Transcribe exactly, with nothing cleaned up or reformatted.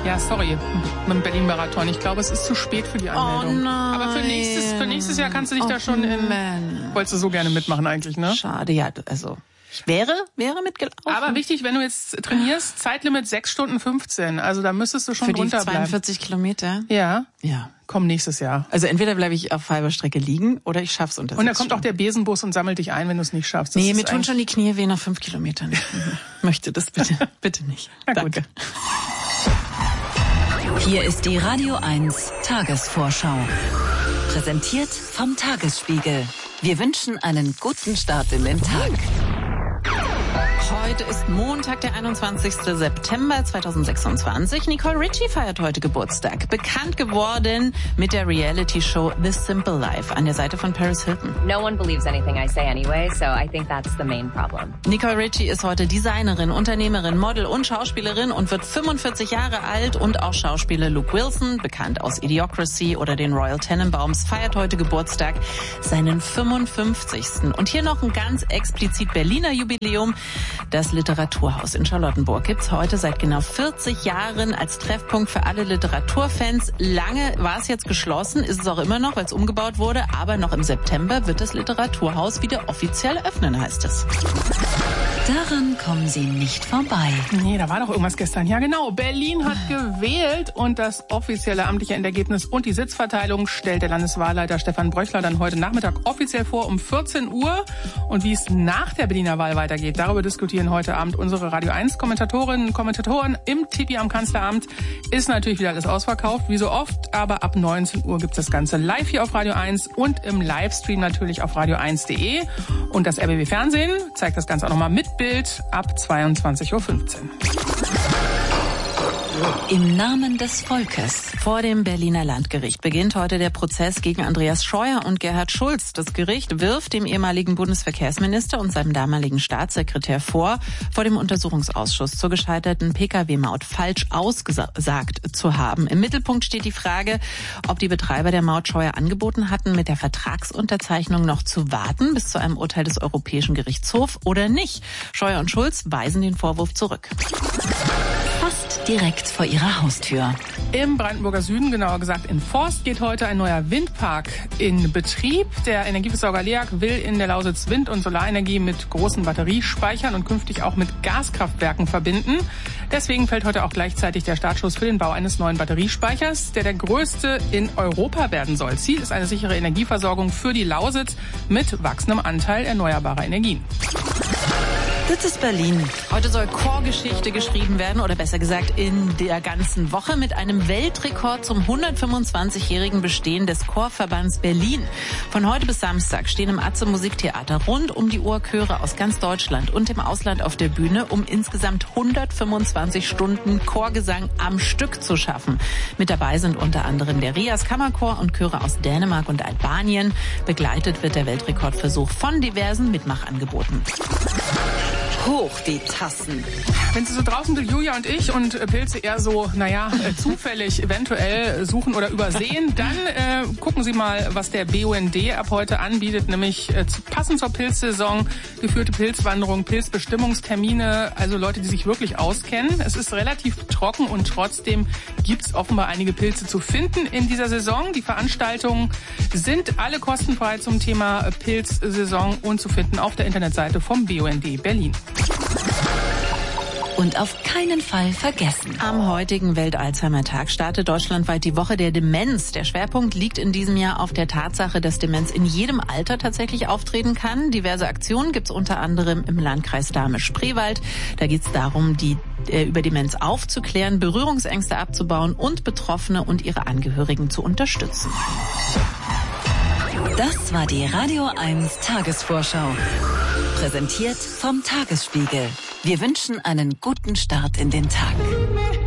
Ja, sorry, mit dem Berlin-Marathon. Ich glaube, es ist zu spät für die Anmeldung. Oh nein. Aber für nächstes, für nächstes Jahr kannst du dich oh da schon in... Man. Wolltest du so gerne mitmachen eigentlich, ne? Schade, ja, also... Ich wäre, wäre mitgelaufen. Aber wichtig, wenn du jetzt trainierst, Zeitlimit sechs Stunden fünfzehn. Also da müsstest du schon drunter bleiben. Für die zweiundvierzig Kilometer? Ja. Ja. Komm nächstes Jahr. Also entweder bleibe ich auf halber Strecke liegen oder ich schaff's unter Und da sechs kommt Stunden. auch der Besenbus und sammelt dich ein, wenn du es nicht schaffst. Das nee, ist mir tun schon die Knie weh nach fünf Kilometern. Ich möchte das bitte, bitte nicht. Na gut. Danke. Hier ist die Radio eins Tagesvorschau. Präsentiert vom Tagesspiegel. Wir wünschen einen guten Start in den Tag. Heute ist Montag, der einundzwanzigster September zweitausendsechsundzwanzig. Nicole Richie feiert heute Geburtstag. Bekannt geworden mit der Reality-Show The Simple Life an der Seite von Paris Hilton. No one believes anything I say anyway, so I think that's the main problem. Nicole Richie ist heute Designerin, Unternehmerin, Model und Schauspielerin und wird fünfundvierzig Jahre alt. Und auch Schauspieler Luke Wilson, bekannt aus Idiocracy oder den Royal Tenenbaums, feiert heute Geburtstag, seinen fünfundfünfzigsten Und hier noch ein ganz explizit Berliner Jubiläum. Das Literaturhaus in Charlottenburg gibt's heute seit genau vierzig Jahren als Treffpunkt für alle Literaturfans. Lange war es jetzt geschlossen, ist es auch immer noch, weil es umgebaut wurde. Aber noch im September wird das Literaturhaus wieder offiziell öffnen, heißt es. Daran kommen Sie nicht vorbei. Nee, da war doch irgendwas gestern. Ja, genau. Berlin hat gewählt und das offizielle amtliche Endergebnis und die Sitzverteilung stellt der Landeswahlleiter Stefan Bröchler dann heute Nachmittag offiziell vor um vierzehn Uhr. Und wie es nach der Berliner Wahl weitergeht, darüber diskutieren heute Abend unsere Radio eins Kommentatorinnen und Kommentatoren im Tipi am Kanzleramt. Ist natürlich wieder alles ausverkauft, wie so oft. Aber ab neunzehn Uhr gibt's das Ganze live hier auf Radio eins und im Livestream natürlich auf radio eins punkt de. Und das R B B Fernsehen zeigt das Ganze auch nochmal mit Bild ab zweiundzwanzig Uhr fünfzehn. Im Namen des Volkes. Vor dem Berliner Landgericht beginnt heute der Prozess gegen Andreas Scheuer und Gerhard Schulz. Das Gericht wirft dem ehemaligen Bundesverkehrsminister und seinem damaligen Staatssekretär vor, vor dem Untersuchungsausschuss zur gescheiterten Pkw-Maut falsch ausgesagt zu haben. Im Mittelpunkt steht die Frage, ob die Betreiber der Maut Scheuer angeboten hatten, mit der Vertragsunterzeichnung noch zu warten bis zu einem Urteil des Europäischen Gerichtshofs oder nicht. Scheuer und Schulz weisen den Vorwurf zurück. Fast direkt vor ihrer Haustür. Im Brandenburger Süden, genauer gesagt in Forst, geht heute ein neuer Windpark in Betrieb. Der Energieversorger LEAG will in der Lausitz Wind- und Solarenergie mit großen Batteriespeichern und künftig auch mit Gaskraftwerken verbinden. Deswegen fällt heute auch gleichzeitig der Startschuss für den Bau eines neuen Batteriespeichers, der der größte in Europa werden soll. Ziel ist eine sichere Energieversorgung für die Lausitz mit wachsendem Anteil erneuerbarer Energien. Das ist Berlin. Heute soll Chorgeschichte geschrieben werden, oder besser gesagt in der ganzen Woche, mit einem Weltrekord zum hundertfünfundzwanzigjährigen Bestehen des Chorverbands Berlin. Von heute bis Samstag stehen im Atze Musiktheater rund um die Uhr Chöre aus ganz Deutschland und dem Ausland auf der Bühne, um insgesamt hundertfünfundzwanzig Stunden Chorgesang am Stück zu schaffen. Mit dabei sind unter anderem der Rias Kammerchor und Chöre aus Dänemark und Albanien. Begleitet wird der Weltrekordversuch von diversen Mitmachangeboten. Hoch die Tassen. Wenn Sie so draußen sind, Julia und ich, und Pilze eher so, naja, äh, zufällig eventuell suchen oder übersehen, dann äh, gucken Sie mal, was der B U N D ab heute anbietet, nämlich äh, passend zur Pilzsaison, geführte Pilzwanderung, Pilzbestimmungstermine, also Leute, die sich wirklich auskennen. Es ist relativ trocken und trotzdem gibt es offenbar einige Pilze zu finden in dieser Saison. Die Veranstaltungen sind alle kostenfrei zum Thema Pilzsaison und zu finden auf der Internetseite vom B U N D Berlin. Und auf keinen Fall vergessen. Am heutigen Welt-Alzheimer-Tag startet deutschlandweit die Woche der Demenz. Der Schwerpunkt liegt in diesem Jahr auf der Tatsache, dass Demenz in jedem Alter tatsächlich auftreten kann. Diverse Aktionen gibt es unter anderem im Landkreis Dahme-Spreewald. Da geht es darum, die äh, über Demenz aufzuklären, Berührungsängste abzubauen und Betroffene und ihre Angehörigen zu unterstützen. Das war die Radio eins Tagesvorschau. Präsentiert vom Tagesspiegel. Wir wünschen einen guten Start in den Tag.